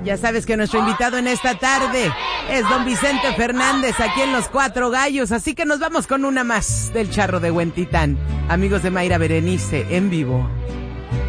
Ya sabes que nuestro invitado en esta tarde es don Vicente Fernández, aquí en Los Cuatro Gallos. Así que nos vamos con una más del Charro de Huentitán. Amigos de Mayra Berenice, en vivo.